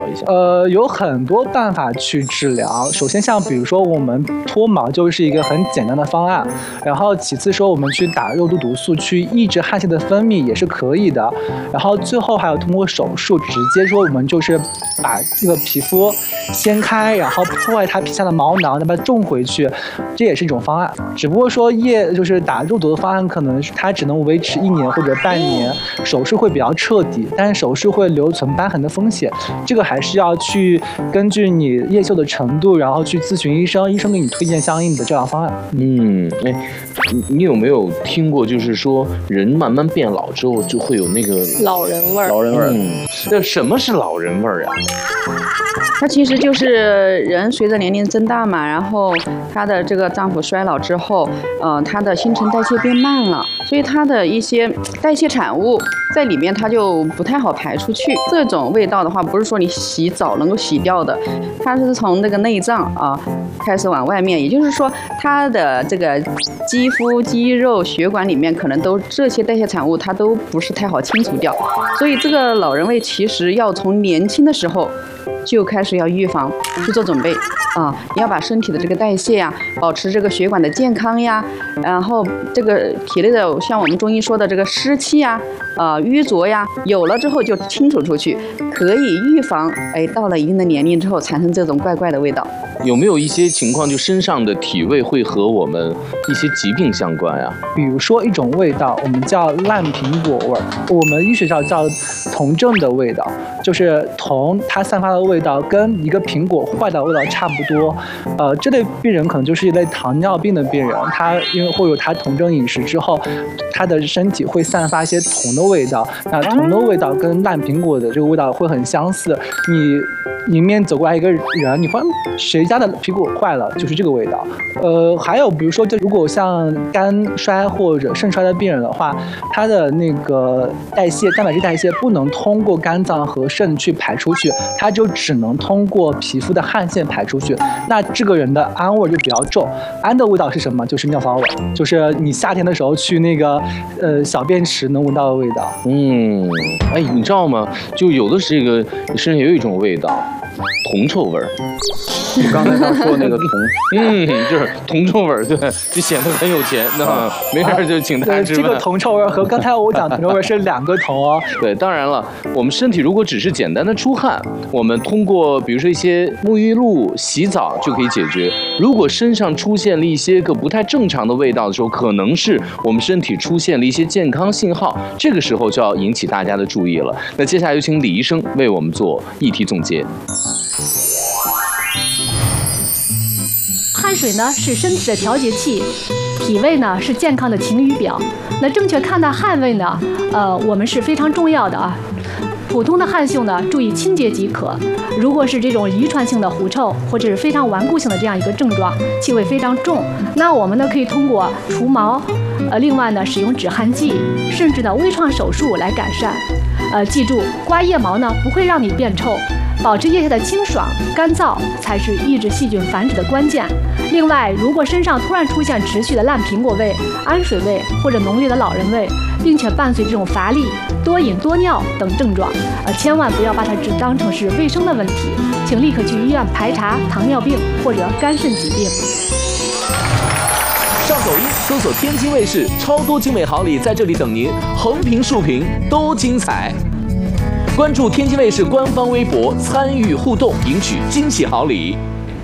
有很多办法去治疗。首先，像比如说我们脱毛就是一个很简单的方案，然后其次说我们去打肉毒毒素去抑制汗腺的分泌也是可以的，然后最后还有通过手术直接说我们就是把这个皮肤掀开，然后破坏它皮下的毛囊，再把它种回去，这也是一种方案。只不过说就是打肉毒的方案，可能它只能维持1年或者半年，手术会比较彻底，但是手术会留存瘢痕的风险，这个还是要去根据你叶锈的程度，然后去咨询医生，医生给你推荐相应的治疗方案。 你有没有听过，就是说人慢慢变老之后就会有那个老人味儿？ 老人味儿，那什么是老人味儿啊？ 它其实就是人随着年龄增大嘛，然后他的这个脏腑衰老之后，他的新陈代谢变慢了，所以他的一些代谢产物在里面它就不太好排出去。这种味道的话，不是说你洗澡能够洗掉的，它是从那个内脏啊开始往外面，也就是说它的这个肌肤、肌肉、血管里面可能都这些代谢产物它都不是太好清除掉，所以这个老人味其实要从年轻的时候就开始要预防，去做准备啊！要把身体的这个代谢呀，保持这个血管的健康呀，然后这个体内的像我们中医说的这个湿气呀、淤浊呀，有了之后就清除出去，可以预防到了一定的年龄之后产生这种怪怪的味道。 有没有一些情况，就身上的体味会和我们一些疾病相关呀？ 比如说一种味道，我们叫烂苹果味儿，我们医学上叫酮症的味道，就是酮它散发的味道跟一个苹果坏的味道差不多。这类病人可能就是一类糖尿病的病人，他因为会有他酮症饮食之后，他的身体会散发一些酮的味道。那酮的味道跟烂苹果的这个味道会很相似。你迎面走过来一个人，你发现谁家的苹果坏了，就是这个味道。还有比如说，就如果像肝衰或者肾衰的病人的话，他的那个蛋白质代谢不能通过肝脏和肾去排出去，它就只能通过皮肤的汗腺排出去。那这个人的氨味就比较重。氨的味道是什么？就是尿骚味，就是你夏天的时候去那个小便池能闻到的味道。 你知道吗？就有的是身上有一种味道。铜臭味儿， 你刚才说那个铜， 就是铜臭味儿，对，就显得很有钱。那没事就请大家吃饭。 这个铜臭味儿和刚才我讲铜臭味儿是2个铜哦。 对，当然了，我们身体如果只是简单的出汗，我们通过比如说一些沐浴露、洗澡就可以解决。如果身上出现了一些个不太正常的味道的时候，可能是我们身体出现了一些健康信号，这个时候就要引起大家的注意了。那接下来有请李医生为我们做议题总结。 汗水呢是身体的调节器，体味呢是健康的晴雨表。那正确看待汗味呢，我们是非常重要的啊。普通的汗臭呢，注意清洁即可。如果是这种遗传性的狐臭，或者是非常顽固性的这样一个症状，气味非常重，那我们呢可以通过除毛，另外呢使用止汗剂，甚至呢微创手术来改善。记住，刮腋毛呢不会让你变臭。保持腋下的清爽、干燥才是抑制细菌繁殖的关键。另外，如果身上突然出现持续的烂苹果味、氨水味或者浓烈的老人味，并且伴随这种乏力、多饮多尿等症状，千万不要把它只当成是卫生的问题，请立刻去医院排查糖尿病或者肝肾疾病。 上抖音搜索天津卫视，超多精美好礼在这里等您，横屏竖屏都精彩。关注天津卫视官方微博，参与互动，赢取惊喜好礼。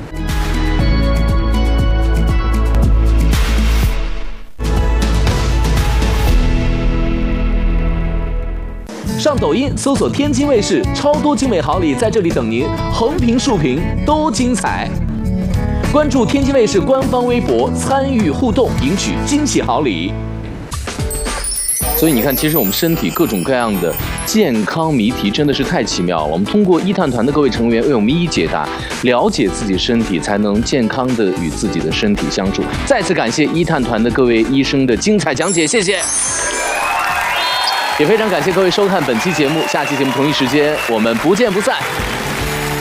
上抖音搜索天津卫视，超多精美好礼在这里等您，横屏竖屏都精彩。关注天津卫视官方微博，参与互动，赢取惊喜好礼。 所以你看，其实我们身体各种各样的健康谜题真的是太奇妙了。我们通过医探团的各位成员为我们一一解答，了解自己身体，才能健康的与自己的身体相处。再次感谢医探团的各位医生的精彩讲解，谢谢。也非常感谢各位收看本期节目，下期节目同一时间我们不见不散。